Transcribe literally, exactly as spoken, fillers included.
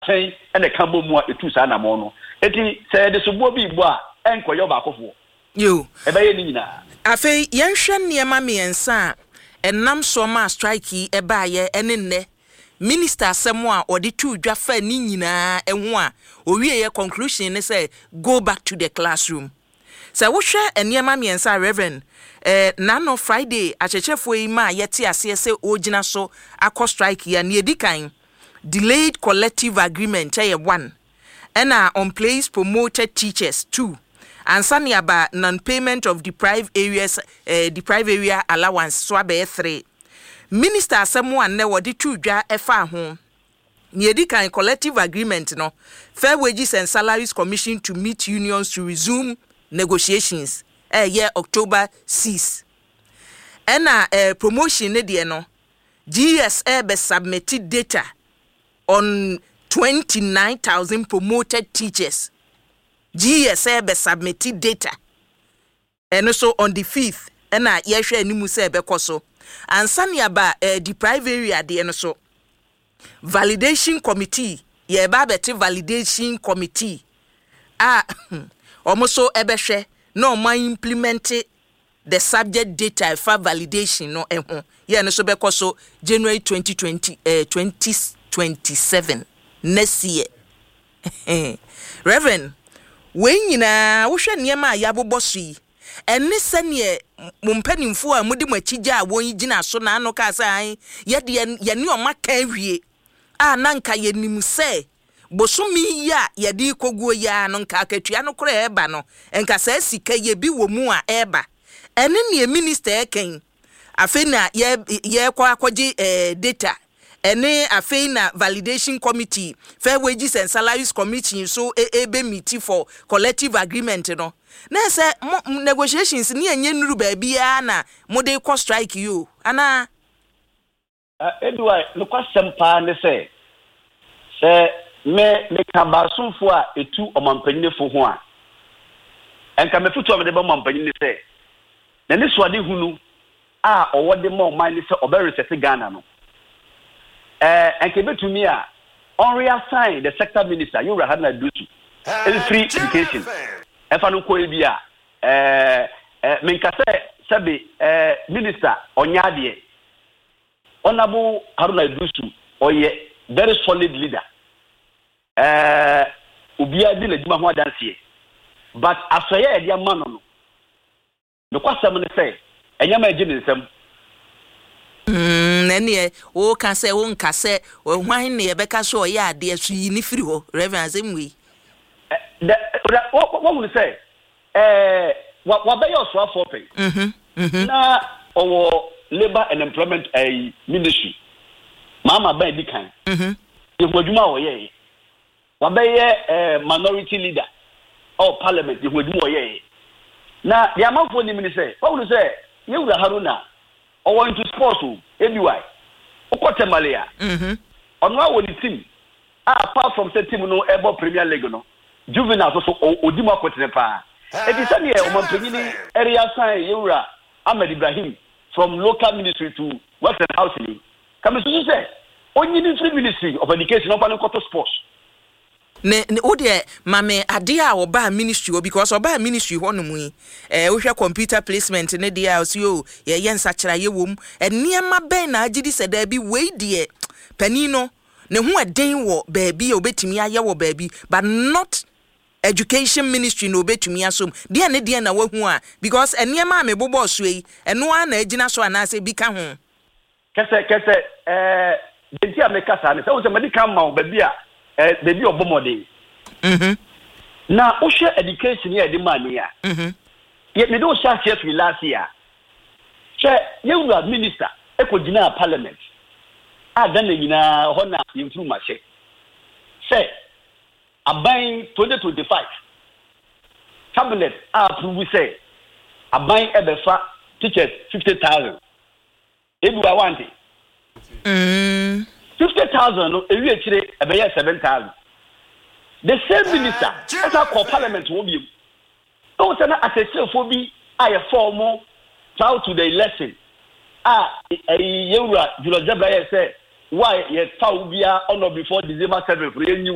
say and the Cambo more two sana mono. Eti said the suburbi bois and Koyoba Kofo. You a bayina. I say, Yanshan near mammy and son, and Nam Soma strikey a baye and in there. Minister someone or the two Jaffa Nina and one, or we a conclusion and say, go back to the classroom. So, what share and near mammy and sa Reverend, eh, Nano Friday, at a chef way ma yeti a C S A Ojina so, a cost strike ya near Dikain. Delayed collective agreement, eh, one. And are on place promoted teachers, two. And Sunny about non-payment of deprived areas, uh, deprived area allowance, swabe three. Minister someone ne wadi two dra efa home. Niedi kan collective agreement no. Fair Wages and Salaries Commission to meet unions to resume negotiations. Eh year October sixth. Ena eh, promotion ne die no. G S A be submitted data on twenty-nine thousand promoted teachers. G S A be submitted data. And also on the fifth, and I yeshe ni muse be koso. And sani aba uh, deprived area de and so. Validation committee, ye ba beti validation committee. Ah, almost so ebeshe no ma implement the subject data for validation no eh ye and so be koso January twenty twenty uh, twenty twenty-seven next year. Reverend when yina wo hwe niema ya bobɔso yi enne sane mumpanimfo a mudi machija a won yigina so na ano ka sai ye de ye ne oma kan wie a na nka ye nim se bosumi ya ye de koguo ya no nka akatua no kora eba no nka sa sika ye bi wo mu a eba enne ne minister eken afi na ye ye kwa akwaji eh, data ene afei na validation committee Fair Wages and Salaries Commission so ebe meeting for collective agreement no na say negotiations ni enye nuru ba bia na mo dey co strike you ana uh, Edward no kwasem pa ne say say me me kabasumfo a etu omampanyinefo ho a enka mefutu amede ba omampanyine say na ne so ade hunu a owode ma oman ne say oberesete Ghana no Uh, and came to me, on reassign the sector minister, you will have to do free education. If I don't call it, uh, Minkase Sabi, minister, Onyadie, Honorable Haruna Dusu, or ye very solid leader. Uh, Ubia Dile Juma Dancy. But after a year, man, the question say, and Yama Jinism. Mm, nene o kan se o nka se o hwan ne ye beka so ya ade asu yi ni firi ho reverend zemwi what will say eh wa be your so for pay mhm mhm na our labor and employment eh, ministry mama ba di kan mhm e hoduma wo ye wa be ye minority leader or parliament e hoduma wo ye na the amount for the minister what will say you will Haruna or want to sports anyway. Okote Malia. Mhm. On what the team? Apart from the team no ever Premier League no. Juvenile also Odima Kotenepa. It is only a man area sign Yura Ahmed Ibrahim from local ministry to Western Housing. Come to say, only the free ministry of education of Anokoto sports. Ne o de mame ade a oba ministry o because oba ministry ho no mu eh wo hwe computer placement ne de a so o ye ye nsakira ye wom eniema ben na agidi se da bi we de panino ne ho eden wo baabi obetimi aye wo baabi but not education ministry no obetumi asom de ne de na wahu a because eniema me bobo so yi eno a na agina so anase bi ka ho kese kese eh de ti ameka ne se wo se medical ma baabi a eh baby obomode mhm na o share education here the money ya mhm ye me do share chef last year che ye wu minister e ko gina parliament a dan na nyina ho na yimfuru ma che say aban twenty twenty-five cabinet approve say aban e be fa teachers fifty thousand e bi wa want mm fifty thousand no ewi ekire ebeye seven thousand the same minister as a call parliament will be so say na assessor for bi aye form out to the election ah e yewura Julo Jabra say why ye taw bia on before December seventh for